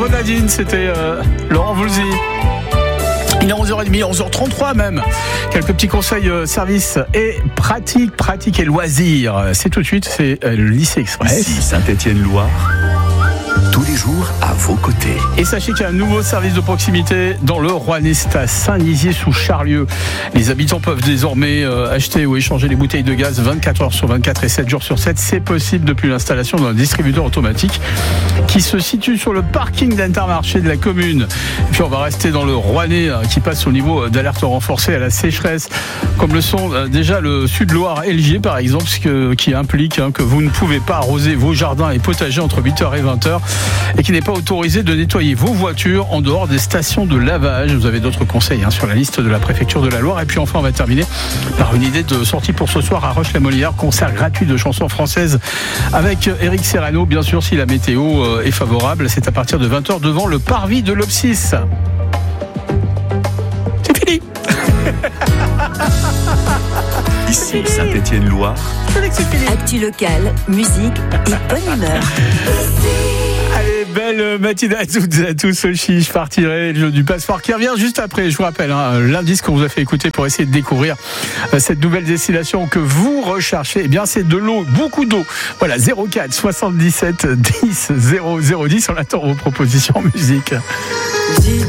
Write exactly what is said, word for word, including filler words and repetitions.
Grenadine, c'était euh, Laurent Voulzy. Il est onze heures trente, onze heures trente-trois même. Quelques petits conseils euh, services et pratiques, pratiques et loisirs. C'est tout de suite, c'est euh, le lycée Express. Ici Saint-Étienne-Loire, tous les jours à vos côtés. Et sachez qu'il y a un nouveau service de proximité dans le Rouennais, c'est à Saint-Nizier-sous-Charlieu. Les habitants peuvent désormais euh, acheter ou échanger les bouteilles de gaz vingt-quatre heures sur vingt-quatre et sept jours sur sept. C'est possible depuis l'installation d'un distributeur automatique qui se situe sur le parking d'Intermarché de la commune. Et puis on va rester dans le Rouennais hein, qui passe au niveau d'alerte renforcée à la sécheresse, comme le sont euh, déjà le Sud-Loire et Ligier par exemple, ce que, qui implique hein, que vous ne pouvez pas arroser vos jardins et potagers entre huit heures et vingt heures. Et qui n'est pas autorisé de nettoyer vos voitures en dehors des stations de lavage. Vous avez d'autres conseils hein, sur la liste de la préfecture de la Loire. Et puis enfin, on va terminer par une idée de sortie pour ce soir à Roche-la-Molière, concert gratuit de chansons françaises avec Eric Serrano, bien sûr, si la météo est favorable. C'est à partir de vingt heures devant le parvis de l'Opsis. C'est fini. Ici Saint-Étienne-Loire. Actu local, musique et bonne humeur. Allez, belle matinée à toutes et à tous. Sochi, je partirai. Le jeu du passeport qui revient juste après. Je vous rappelle hein, l'indice qu'on vous a fait écouter pour essayer de découvrir cette nouvelle destination que vous recherchez. Eh bien, c'est de l'eau, beaucoup d'eau. Voilà, zéro quatre soixante-dix-sept dix zéro zéro dix. On attend vos propositions en musique.